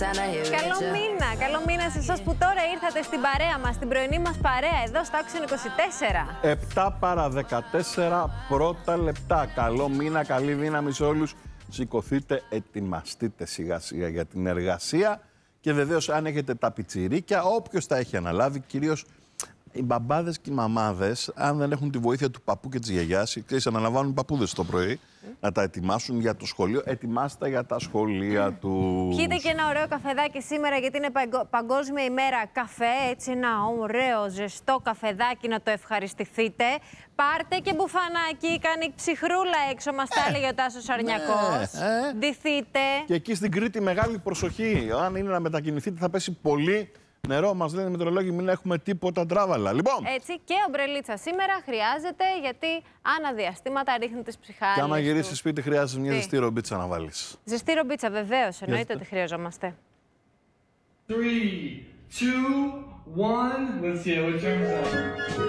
Καλό μήνα σε εσάς που τώρα ήρθατε στην παρέα μας, στην πρωινή μας παρέα, εδώ στο Action 24. 7 παρά 14 πρώτα λεπτά. Καλό μήνα, καλή δύναμη σε όλους. Σηκωθείτε, ετοιμαστείτε σιγά σιγά για την εργασία και βεβαίως αν έχετε τα πιτσιρίκια, όποιος τα έχει αναλάβει, κυρίως οι μπαμπάδες και οι μαμάδες, αν δεν έχουν τη βοήθεια του παππού και της γιαγιάς, ξέρεις, αναλαμβάνουν οι παππούδες το πρωί, να τα ετοιμάσουν για το σχολείο. Ετοιμάστε για τα σχολεία τους. Πιείτε και ένα ωραίο καφεδάκι σήμερα, γιατί είναι Παγκόσμια ημέρα καφέ. Έτσι, ένα ωραίο ζεστό καφεδάκι να το ευχαριστηθείτε. Πάρτε και μπουφανάκι, κάνει ψυχρούλα έξω, μας τα έλεγε ο Τάσος Αρνιακός. Ντυθείτε. Και εκεί στην Κρήτη μεγάλη προσοχή. Αν είναι να μετακινηθείτε, θα πέσει πολύ νερό, μας λένε οι μετεωρολόγοι, μην έχουμε τίποτα τράβαλα. Λοιπόν. Έτσι, και ομπρελίτσα σήμερα χρειάζεται, γιατί αναδιαστήματα ρίχνει τις ψυχάλες. Και άμα γυρίσεις σπίτι, χρειάζεσαι μια ζεστή ρομπίτσα να βάλεις. Ζεστή ρομπίτσα, βεβαίως, εννοείται ότι χρειαζόμαστε. 3, 2, 1, let's see how it turns out.